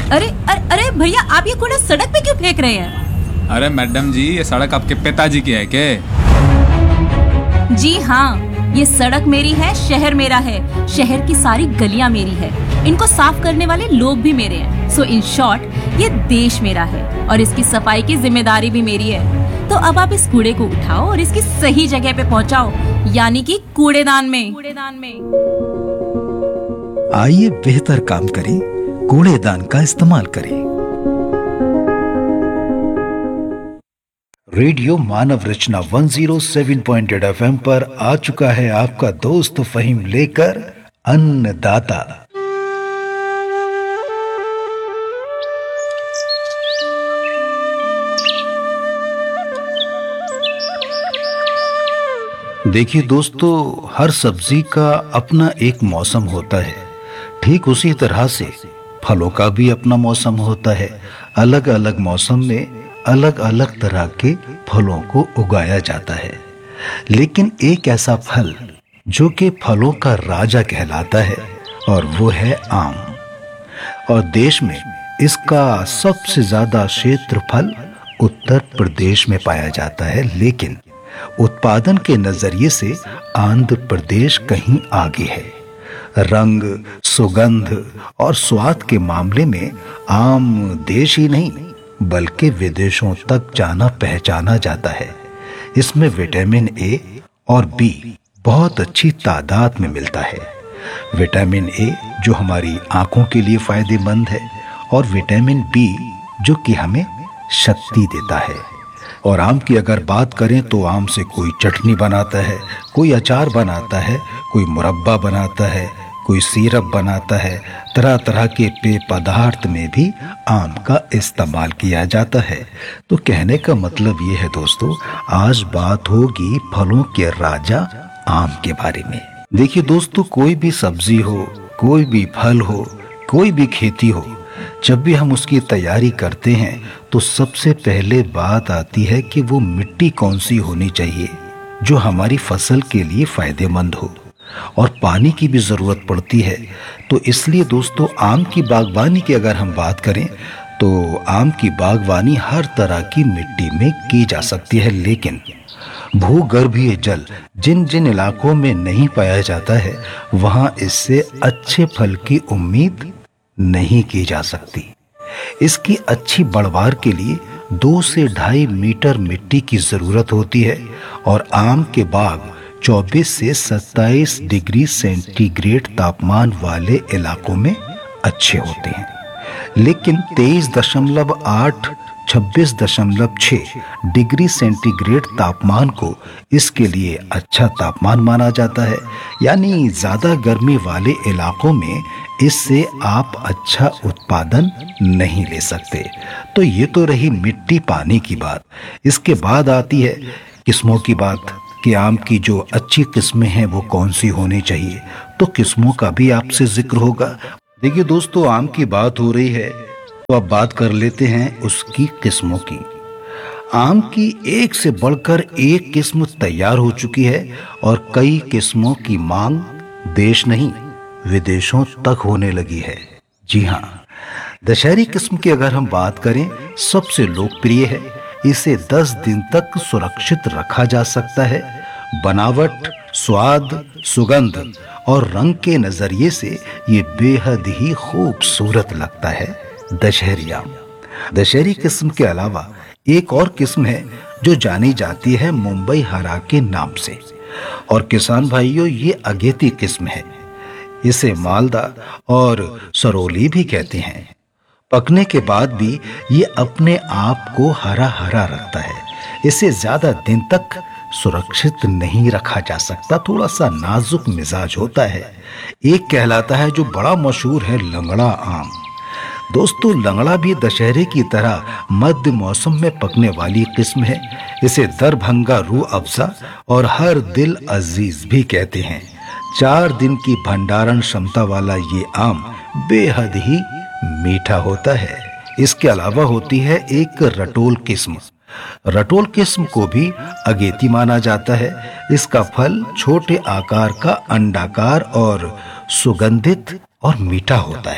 अरे अरे अरे भैया, आप ये कूड़ा सड़क पे क्यों फेंक रहे हैं? अरे मैडम जी, ये सड़क आपके पिताजी की है क्या? जी हाँ, ये सड़क मेरी है, शहर मेरा है, शहर की सारी गलियां मेरी है, इनको साफ करने वाले लोग भी मेरे हैं। सो इन शॉर्ट, ये देश मेरा है और इसकी सफाई की जिम्मेदारी भी मेरी है। तो अब आप इस कूड़े को उठाओ और इसकी सही जगह पे पहुंचाओ, यानी कि कूड़ेदान में। आइए बेहतर काम करें, कूड़ेदान का इस्तेमाल करें। रेडियो मानव रचना 107.8 FM पर आ चुका है आपका दोस्त फहीम लेकर अन्नदाता। देखिए दोस्तों, हर सब्जी का अपना एक मौसम होता है। ठीक उसी तरह से फलों का भी अपना मौसम होता है। अलग अलग मौसम में अलग अलग तरह के फलों को उगाया जाता है। लेकिन एक ऐसा फल जो कि फलों का राजा कहलाता है और वो है आम। और देश में इसका सबसे ज्यादा क्षेत्रफल उत्तर प्रदेश में पाया जाता है, लेकिन उत्पादन के नजरिए से आंध्र प्रदेश कहीं आगे है। रंग, सुगंध और स्वाद के मामले में आम देश ही नहीं बल्कि विदेशों तक जाना पहचाना जाता है। इसमें विटामिन ए और बी बहुत अच्छी तादाद में मिलता है। विटामिन ए जो हमारी आंखों के लिए फायदेमंद है और विटामिन बी जो कि हमें शक्ति देता है। और आम की अगर बात करें तो आम से कोई चटनी बनाता है, कोई अचार बनाता है, कोई मुरब्बा बनाता है, कोई सिरप बनाता है। तरह तरह के पेय पदार्थ में भी आम का इस्तेमाल किया जाता है। तो कहने का मतलब ये है दोस्तों, आज बात होगी फलों के राजा आम के बारे में। देखिए दोस्तों, कोई भी सब्जी हो, कोई भी फल हो, कोई भी खेती हो, जब भी हम उसकी तैयारी करते हैं तो सबसे पहले बात आती है कि वो मिट्टी कौन सी होनी चाहिए जो हमारी फसल के लिए फायदेमंद हो। और पानी की भी जरूरत पड़ती है। तो इसलिए दोस्तों, आम की बागवानी की अगर हम बात करें तो आम की बागवानी हर तरह की मिट्टी में की जा सकती है, लेकिन भूगर्भीय जल जिन जिन इलाकों में नहीं पाया जाता है वहां इससे अच्छे फल की उम्मीद नहीं की जा सकती। इसकी अच्छी बढ़वार के लिए 2 से 2.5 मीटर मिट्टी की जरूरत होती है और आम के बाग 24 से 27 डिग्री सेंटीग्रेड तापमान वाले इलाकों में अच्छे होते हैं। लेकिन 23.8 26.6 डिग्री सेंटीग्रेड तापमान को इसके लिए अच्छा तापमान माना जाता है। यानी ज्यादा गर्मी वाले इलाकों में इससे आप अच्छा उत्पादन नहीं ले सकते। तो ये तो रही मिट्टी पानी की बात। इसके बाद आती है किस्मों की बात कि आम की जो अच्छी किस्में हैं वो कौन सी होनी चाहिए। तो किस्मों का भी आपसे जिक्र होगा। देखिए दोस्तों, आम की बात हो रही है तो अब बात कर लेते हैं उसकी किस्मों की। आम की एक से बढ़कर एक किस्म तैयार हो चुकी है और कई किस्मों की मांग देश नहीं विदेशों तक होने लगी है। जी हाँ, दशहरी किस्म की अगर हम बात करें सबसे लोकप्रिय है। इसे 10 दिन तक सुरक्षित रखा जा सकता है। बनावट, स्वाद, सुगंध और रंग के नजरिए से ये बेहद ही खूबसूरत लगता है दशहरी आम। दशहरी किस्म के अलावा एक और किस्म है जो जानी जाती है मुंबई हरा के नाम से। और किसान भाइयों, ये अगेती किस्म है। इसे मालदा और सरोली भी कहते हैं। पकने के बाद भी ये अपने आप को हरा हरा रखता है। इसे ज्यादा दिन तक सुरक्षित नहीं रखा जा सकता, थोड़ा सा नाजुक मिजाज होता है। एक कहलाता है जो बड़ा मशहूर है लंगड़ा आम। दोस्तों, लंगड़ा भी दशहरे की तरह मध्य मौसम में पकने वाली किस्म है। इसे दरभंगा रूह अफ़ज़ा और हर दिल अजीज भी कहते हैं। 4 दिन की भंडारण क्षमता वाला ये आम बेहद ही मीठा होता है। इसके अलावा होती है एक रटोल किस्म। रटोल किस्म को भी अगेती माना जाता है। इसका फल छोटे आकार का अंडाकार और सुगंधित और मीठा होता है।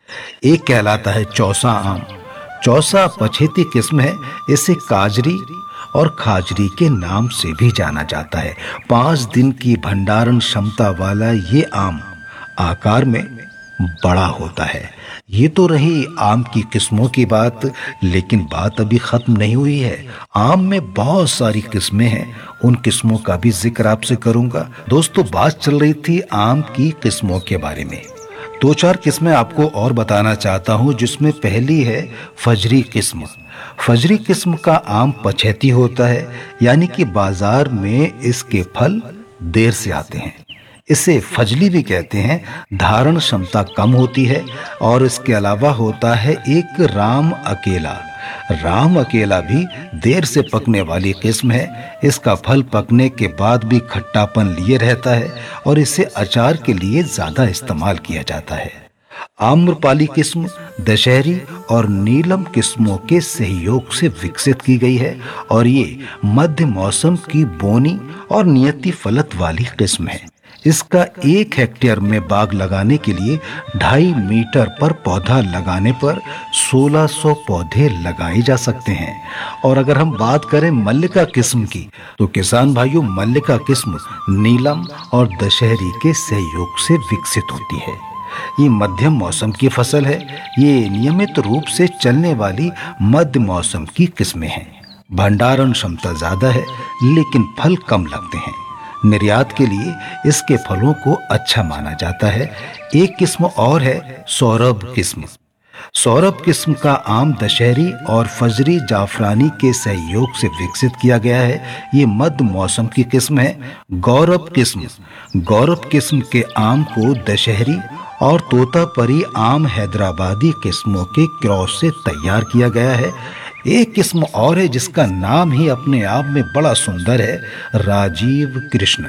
एक कहलाता है चौसा आम। चौसा पछेती किस्म है। इसे काजरी और खाजरी के नाम से भी जाना जाता है। 5 दिन की भंडारण क्षमता वाला ये आम आकार में बड़ा होता है। ये तो रही आम की किस्मों की बात, लेकिन बात अभी खत्म नहीं हुई है। आम में बहुत सारी किस्में हैं, उन किस्मों का भी जिक्र आपसे करूंगा। दोस्तों, बात चल रही थी आम की किस्मों के बारे में। 2-4 किस्में आपको और बताना चाहता हूं, जिसमें पहली है फजरी किस्म। फजरी किस्म का आम पछेती होता है, यानी कि बाजार में इसके फल देर से आते हैं। इसे फजली भी कहते हैं। धारण क्षमता कम होती है। और इसके अलावा होता है एक राम अकेला। राम अकेला भी देर से पकने वाली किस्म है। इसका फल पकने के बाद भी खट्टापन लिए रहता है और इसे अचार के लिए ज्यादा इस्तेमाल किया जाता है। आम्रपाली किस्म दशहरी और नीलम किस्मों के सहयोग से विकसित की गई है और ये मध्य मौसम की बोनी और नियति फलत वाली किस्म है। इसका 1 हेक्टेयर में बाग लगाने के लिए 2.5 मीटर पर पौधा लगाने पर 1600 पौधे लगाए जा सकते हैं। और अगर हम बात करें मल्लिका किस्म की, तो किसान भाइयों, मल्लिका किस्म नीलम और दशहरी के सहयोग से विकसित होती है। ये मध्यम मौसम की फसल है। ये नियमित रूप से चलने वाली मध्य मौसम की किस्में हैं। भंडारण क्षमता ज्यादा है, लेकिन फल कम लगते हैं। निर्यात के लिए इसके फलों को अच्छा माना जाता है। एक किस्म और है सौरभ किस्म। सौरभ किस्म का आम दशहरी और फजरी जाफरानी के सहयोग से विकसित किया गया है। ये मध्य मौसम की किस्म है। गौरव किस्म के आम को दशहरी और तोतापरी आम हैदराबादी किस्मों के क्रॉस से तैयार किया गया है। एक किस्म और है जिसका नाम ही अपने आप में बड़ा सुंदर है, राजीव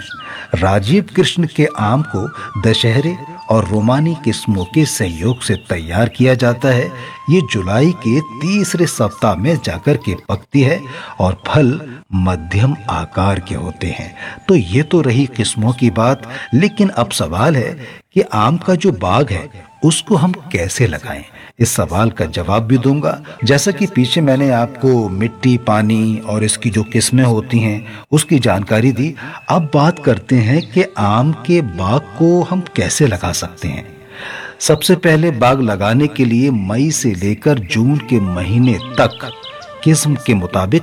कृष्ण के आम को दशहरे और रोमानी किस्मों के सहयोग से तैयार किया जाता है। ये जुलाई के तीसरे सप्ताह में जाकर के पकती है और फल मध्यम आकार के होते हैं। तो ये तो रही किस्मों की बात, लेकिन अब सवाल है कि आम का जो बाग है उसको हम कैसे लगाएं। इस सवाल का जवाब भी दूंगा। जैसा कि पीछे मैंने आपको मिट्टी, पानी और इसकी जो किस्में होती हैं उसकी जानकारी दी, अब बात करते हैं कि आम के बाग को हम कैसे लगा सकते हैं। सबसे पहले बाग लगाने के लिए मई से लेकर जून के महीने तक किस्म के मुताबिक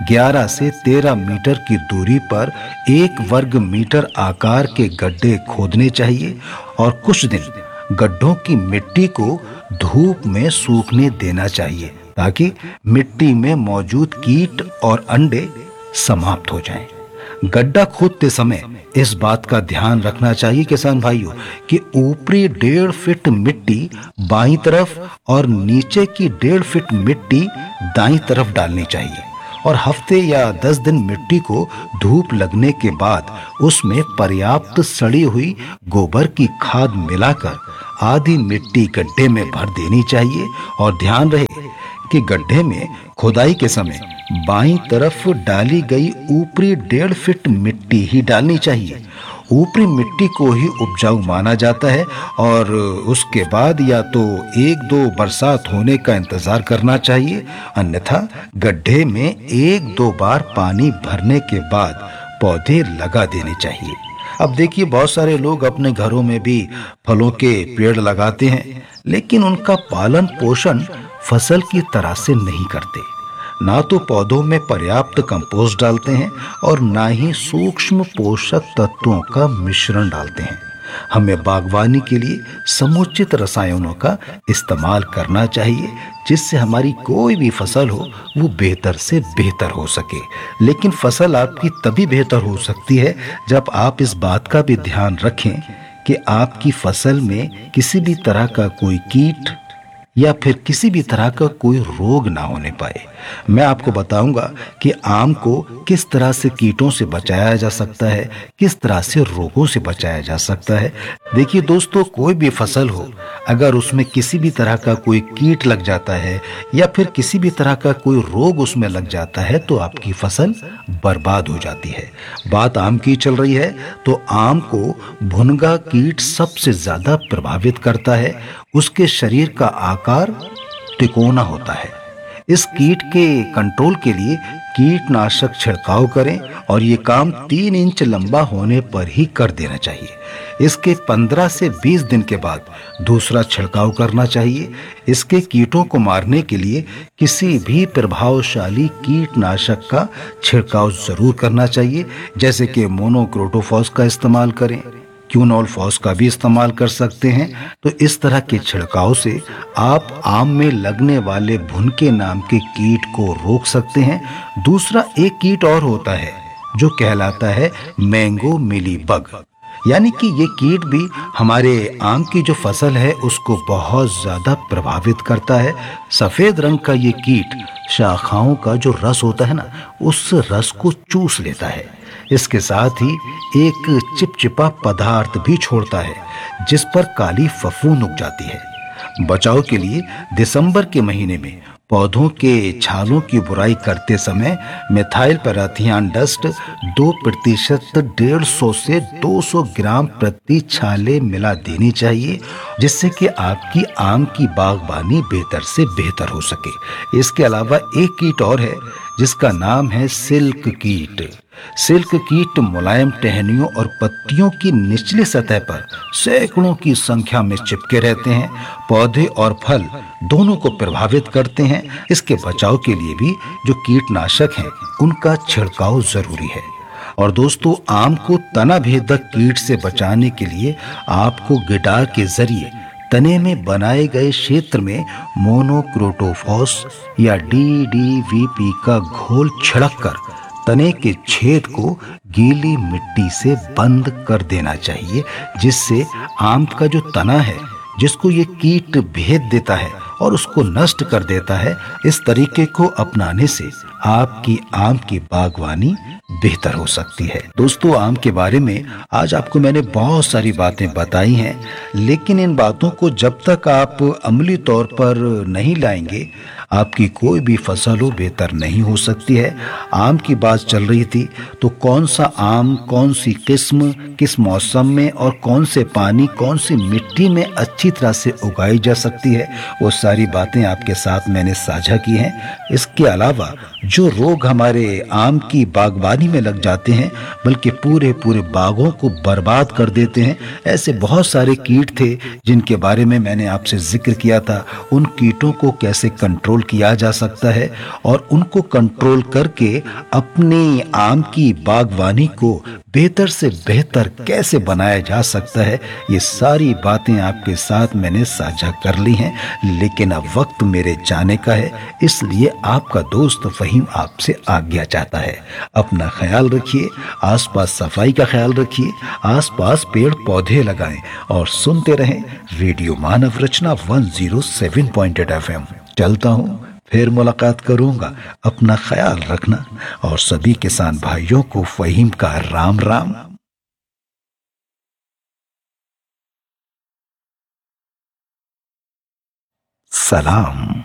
11 से 13 मीटर की दूरी पर 1 वर्ग मीटर आकार के गड्ढे खोदने चाहिए और कुछ दिन गड्ढों की मिट्टी को धूप में सूखने देना चाहिए ताकि मिट्टी में मौजूद कीट और अंडे समाप्त हो जाएं। गड्ढा खोदते समय इस बात का ध्यान रखना चाहिए किसान भाइयों कि ऊपरी 1.5 फीट मिट्टी बाईं तरफ और नीचे की 1.5 फीट मिट्टी दाईं तरफ डालनी चाहिए और हफ्ते या 10 दिन मिट्टी को धूप लगने के बाद उसमें पर्याप्त सड़ी हुई गोबर की खाद मिलाकर आधी मिट्टी गड्ढे में भर देनी चाहिए और ध्यान रहे कि गड्ढे में खुदाई के समय बाईं तरफ डाली गई ऊपरी 1.5 फीट मिट्टी ही डालनी चाहिए। ऊपरी मिट्टी को ही उपजाऊ माना जाता है और उसके बाद या तो 1-2 बरसात होने का इंतजार करना चाहिए, अन्यथा गड्ढे में 1-2 बार पानी भरने के बाद पौधे लगा देने चाहिए। अब देखिए, बहुत सारे लोग अपने घरों में भी फलों के पेड़ लगाते हैं, लेकिन उनका पालन पोषण फसल की तरह से नहीं करते। ना तो पौधों में पर्याप्त कंपोस्ट डालते हैं और ना ही सूक्ष्म पोषक तत्वों का मिश्रण डालते हैं। हमें बागवानी के लिए समुचित रसायनों का इस्तेमाल करना चाहिए जिससे हमारी कोई भी फसल हो वो बेहतर से बेहतर हो सके। लेकिन फसल आपकी तभी बेहतर हो सकती है जब आप इस बात का भी ध्यान रखें कि आपकी फसल में किसी भी तरह का कोई कीट या फिर किसी भी तरह का कोई रोग ना होने पाए। मैं आपको बताऊंगा कि आम को किस तरह से कीटों से बचाया जा सकता है, किस तरह से रोगों से बचाया जा सकता है। देखिए दोस्तों, कोई भी फसल हो, अगर उसमें किसी भी तरह का कोई कीट लग जाता है या फिर किसी भी तरह का कोई रोग उसमें लग जाता है तो आपकी फसल बर्बाद हो जाती है। बात आम की चल रही है तो आम को भुनगा कीट सबसे ज्यादा प्रभावित करता है। उसके शरीर का आकार तिकोना होता है। इस कीट के कंट्रोल के लिए कीटनाशक छिड़काव करें और ये काम 3 इंच लंबा होने पर ही कर देना चाहिए। इसके 15 से 20 दिन के बाद दूसरा छिड़काव करना चाहिए। इसके कीटों को मारने के लिए किसी भी प्रभावशाली कीटनाशक का छिड़काव जरूर करना चाहिए, जैसे कि मोनोक्रोटोफॉस का इस्तेमाल करें, क्यूनोल फॉस का भी इस्तेमाल कर सकते हैं। तो इस तरह के छिड़काव से आप आम में लगने वाले भुनके नाम के कीट को रोक सकते हैं। दूसरा एक कीट और होता है जो कहलाता है मैंगो मिलीबग, यानी कि ये कीट भी हमारे आम की जो फसल है उसको बहुत ज्यादा प्रभावित करता है। सफेद रंग का ये कीट शाखाओं का जो रस होता है ना, उस रस को चूस लेता है। इसके साथ ही एक चिपचिपा पदार्थ भी छोड़ता है जिस पर काली फफूंद उग जाती है। बचाव के लिए दिसंबर के महीने में पौधों के छालों की बुराई करते समय मिथाइल पैराथियान डस्ट 2% 150 से 200 ग्राम प्रति छाले मिला देनी चाहिए, जिससे कि आपकी आम की बागबानी बेहतर से बेहतर हो सके। इसके अलावा एक कीट और है जिसका नाम है सिल्क कीट। सिल्क कीट मुलायम टहनियों और पत्तियों की निचली सतह पर सैकड़ों की संख्या में चिपके रहते हैं, पौधे और फल दोनों को प्रभावित करते हैं। इसके बचाव के लिए भी जो कीटनाशक हैं उनका छिड़काव जरूरी है। और दोस्तों, आम को तना भेदक कीट से बचाने के लिए आपको गिटार के जरिए तने में बनाए गए क्षेत्र में मोनोक्रोटोफॉस या DDVP का घोल छिड़ककर तने के छेद को गीली मिट्टी से बंद कर देना चाहिए, जिससे आम का जो तना है जिसको ये कीट भेद देता है और उसको नष्ट कर देता है, इस तरीके को अपनाने से आपकी आम की बागवानी बेहतर हो सकती है। दोस्तों, आम के बारे में आज आपको मैंने बहुत सारी बातें बताई हैं, लेकिन इन बातों को जब तक आप अमली तौर पर नहीं लाएंगे आपकी कोई भी फसल हो बेहतर नहीं हो सकती है। आम की बात चल रही थी, तो कौन सा आम, कौन सी किस्म, किस मौसम में और कौन से पानी, कौन सी मिट्टी में अच्छी तरह से उगाई जा सकती है, वो सारी बातें आपके साथ मैंने साझा की हैं। इसके अलावा जो रोग हमारे आम की बागवानी में लग जाते हैं, बल्कि पूरे पूरे बागों को बर्बाद कर देते हैं, ऐसे बहुत सारे कीट थे जिनके बारे में मैंने आपसे जिक्र किया था। उन कीटों को कैसे कंट्रोल किया जा सकता है और उनको कंट्रोल करके अपनी आम की बागवानी को बेहतर से बेहतर कैसे बनाया जा सकता है, ये सारी बातें आपके साथ मैंने साझा कर ली हैं। लेकिन अब वक्त मेरे जाने का है, इसलिए आपका दोस्त फहीम आपसे आज्ञा चाहता है। अपना ख्याल रखिए, आसपास सफाई का ख्याल रखिए, आसपास पेड़ पौधे लगाएं और सुनते रहें रेडियो मानव रचना 107.8 FM। चलता हूँ, फिर मुलाकात करूंगा। अपना ख्याल रखना और सभी किसान भाइयों को फहीम का राम राम। सलाम।